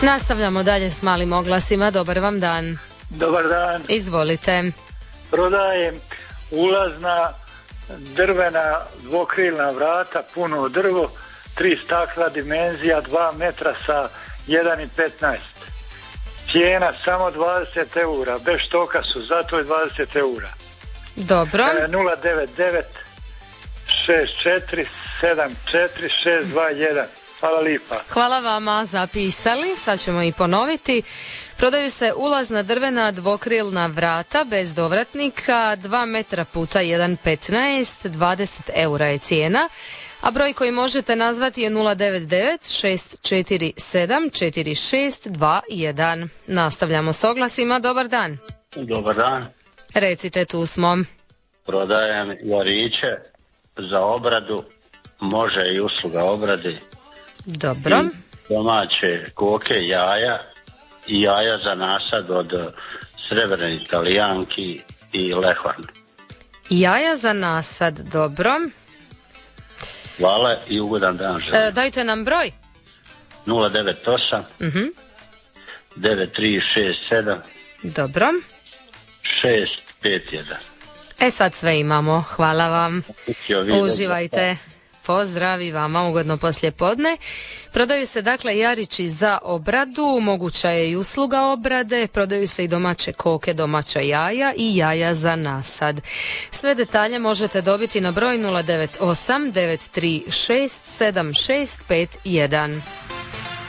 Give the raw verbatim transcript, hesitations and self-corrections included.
Nastavljamo dalje s malim oglasima. Dobar vam dan. Dobar dan. Izvolite. Prodajem ulazna drvena dvokrilna vrata, puno drvo, tri stakla, dimenzija dva metra sa jedan i petnaest. Cijena samo dvadeset eura, bez štoka su, zato je dvadeset eura. Dobro. E, nula devet devet šest četiri sedam četiri šest dva jedan. Hvala lipa. Hvala vama, zapisali, sad ćemo i ponoviti. Prodaju se ulazna drvena dvokrilna vrata bez dovratnika, dva metra puta jedan petnaest, dvadeset eura je cijena, a broj koji možete nazvati je nula devet devet šest četiri sedam četiri šest dva jedan. Nastavljamo s oglasima. Dobar dan. Dobar dan. Recite, tu smo. Prodajem jariće za obradu, može i usluga obrade. Dobro. I domaće koke, jaja i jaja za nasad od srebrne Italijanki i lehvan. Jaja za nasad, dobro. Hvala i ugodan dan želim. E, dajte nam broj. nula devet osam Uh-huh. devet tri šest sedam Dobro. šest pet jedan. E sad sve imamo, hvala vam. Uživajte. Pozdrav i vama, ugodno poslijepodne. Prodaju se dakle jarići za obradu, moguća je i usluga obrade, prodaju se i domaće koke, domaća jaja i jaja za nasad. Sve detalje možete dobiti na broj nula devet osam devet tri šest sedam šest pet jedan.